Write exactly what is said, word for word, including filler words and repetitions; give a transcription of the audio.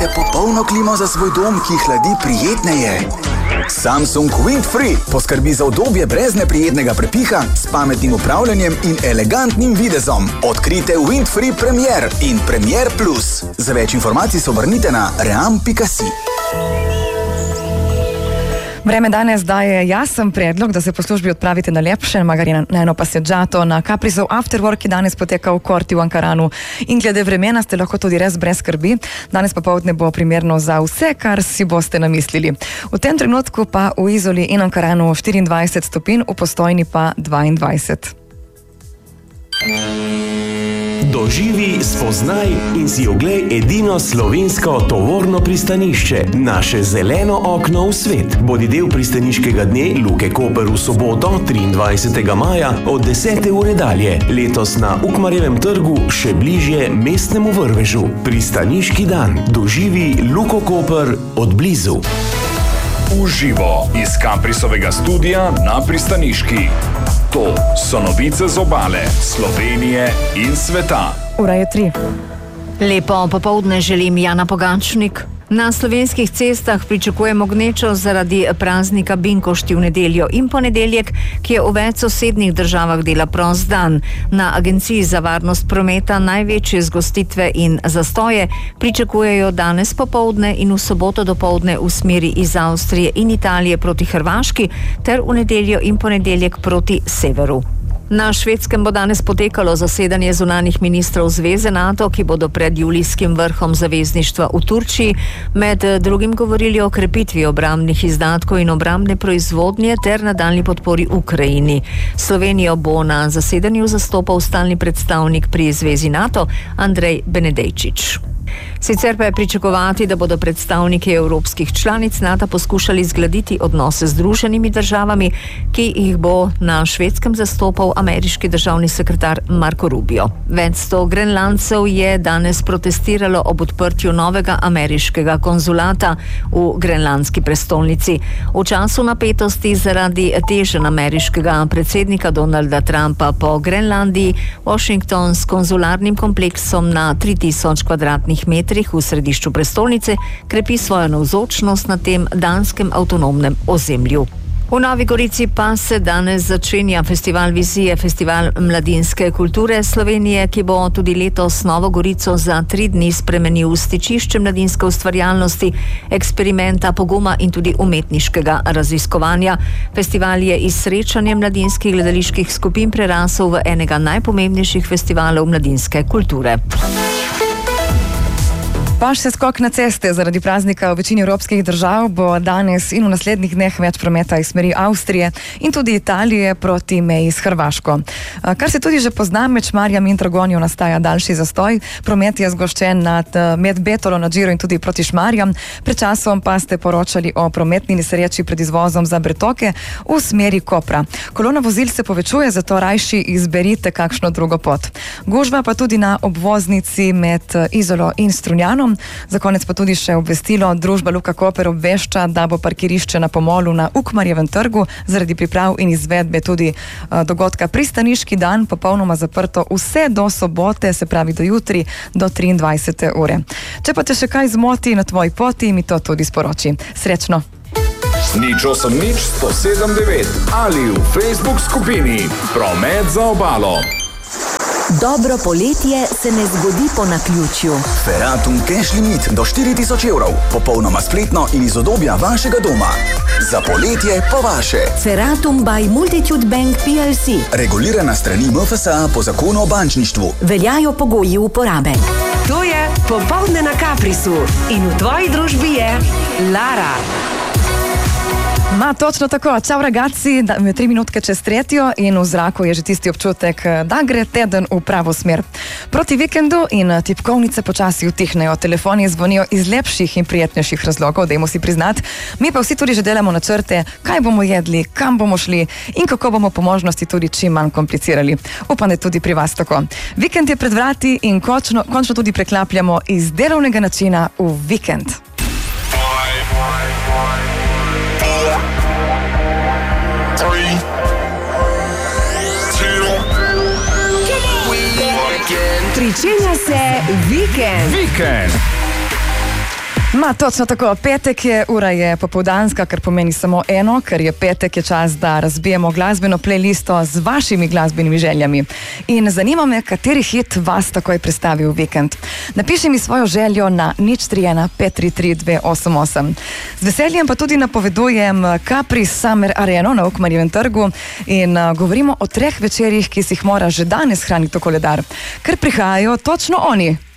Potrebujete popolno klimo za svoj dom, ki hladi prijetneje? Samsung Windfree poskrbi za udobje brez neprijetnega prepiha, s pametnim upravljanjem in elegantnim videzom. Odkrite Windfree Premier in Premier Plus. Za več informacij se obrnite na ream pika si. Vreme danes daje jasen predlog, da se po službi odpravite na lepše, magari na eno paseggiato na Caprisov Afterwork, ki danes poteka v Korti v Ankaranu. In glede vremena ste lahko tudi res brez skrbi. Danes popoldne bo primerno za vse, kar si boste namislili. V tem trenutku pa v Izoli in Ankaranu štiriindvajset stopinj, v Postojni pa dvaindvajset. Doživi, spoznaj in si oglej edino slovensko tovorno pristanišče, naše zeleno okno v svet. Bodi del pristaniškega dne Luke Koper v soboto, triindvajsetega maja od desete ure dalje. Letos na Ukmarjevem trgu, še bližje mestnemu vrvežu. Pristaniški dan. Doživi Luko Koper od blizu. Uživo iz Caprisovega studija na pristaniški. To so novice z obale, Slovenije in sveta. Ura je tri. Lepo popoldne želim, Jana Pogačnik. Na slovenskih cestah pričakujemo gnečo zaradi praznika Binkošti v nedeljo in ponedeljek, ki je v več sosednjih državah dela prost dan. Na Agenciji za varnost prometa največje zgostitve in zastoje pričakujejo danes popoldne in v soboto dopoldne v smeri iz Avstrije in Italije proti Hrvaški ter v nedeljo in ponedeljek proti severu. Na Švedskem bo danes potekalo zasedanje zunanjih ministrov Zveze NATO, ki bodo pred julijskim vrhom zavezništva v Turčiji med drugim govorili o krepitvi obrambnih izdatkov in obrambne proizvodnje ter nadaljnji podpori Ukrajini. Slovenijo bo na zasedanju zastopal stalni predstavnik pri Zvezi NATO Andrej Benedejčič. Sicer pa je pričakovati, da bodo predstavniki evropskih članic NATO poskušali zgladiti odnose z Združenimi državami, ki jih bo na Švedskem zastopal ameriški državni sekretar Marco Rubio. Več sto Grenlandcev je danes protestiralo ob odprtju novega ameriškega konzulata v grenlandski prestolnici. V času napetosti zaradi teženj ameriškega predsednika Donalda Trumpa po Grenlandiji, Washington s konzularnim kompleksom na tri tisoč kvadratnih metrih v središču prestolnice krepi svojo navzočnost na tem danskem avtonomnem ozemlju. V Novi Gorici pa se danes začenja festival Vizije, festival mladinske kulture Slovenije, ki bo tudi letos Novo Gorico za tri dni spremenil v stičišče mladinske ustvarjalnosti, eksperimenta, poguma in tudi umetniškega raziskovanja. Festival je iz srečanja mladinskih gledaliških skupin prerasel v enega najpomembnejših festivalov mladinske kulture. Pa še skok na ceste. Zaradi praznika v večini evropskih držav bo danes in v naslednjih dneh več prometa iz smeri Avstrije in tudi Italije proti meji s Hrvaško. Kar se tudi že pozna, med Šmarjem in Dragonjo nastaja daljši zastoj. Promet je zgoščen nad med Betolo na Džiru in tudi proti Šmarjam. Pred časom pa ste poročali o prometni nesreči pred izvozom za Bretoke v smeri Kopra. Kolona vozil se povečuje, zato rajši izberite kakšno drugo pot. Gužva pa tudi na obvoznici med Izolo in Strunjanom. Za konec pa tudi še obvestilo. Družba Luka Koper obvešča, da bo parkirišče na Pomolu na Ukmarjevem trgu zaradi priprav in izvedbe tudi uh, dogodka Pristaniški dan popolnoma zaprto vse do sobote, se pravi do jutri, do triindvajsete ure. Če pa te še kaj zmoti na tvoji poti, mi to tudi sporoči. Srečno! Nič osem nič sto sedem devet ali v Facebook skupini Promet za obalo. Dobro poletje se ne zgodi po naključju. Feratum Cash Limit do štiri tisoč evrov. Popolnoma spletno in iz udobja vašega doma. Za poletje po vaše. Feratum by Multitude Bank P L C. Regulirana strani M F S A po zakonu o bančništvu. Veljajo pogoji uporabe. To je Popoldne na Caprisu in v tvoji družbi je Lara. Ma, točno tako. Čau ragazzi, da me tri minutke čez tretjo in v zraku je že tisti občutek, da gre teden v pravo smer. Proti vikendu in tipkovnice počasi utihnejo, telefoni zvonijo iz lepših in prijetnejših razlogov, dajmo si priznati. Mi pa vsi tudi že delamo načrte, kaj bomo jedli, kam bomo šli in kako bomo po možnosti tudi čim manj komplicirali. Upam, da tudi pri vas tako. Vikend je pred vrati in končno, končno tudi preklapljamo iz delovnega načina v vikend. Pričenja se vikend. Vikend. Ma, točno tako. Petek je, ura je popoldanska, kar pomeni samo eno, ker je petek, je čas, da razbijemo glasbeno playlisto z vašimi glasbenimi željami. In zanima me, kateri hit vas takoj predstavi v vikend. Napiši mi svojo željo na nič tri ena pet tri tri dve osem osem. Z veseljem pa tudi napovedujem Capri Summer Areno na Ukmarjevem trgu in uh, govorimo o treh večerjih, ki si jih mora že danes hraniti v koledar. Ker prihajajo točno oni.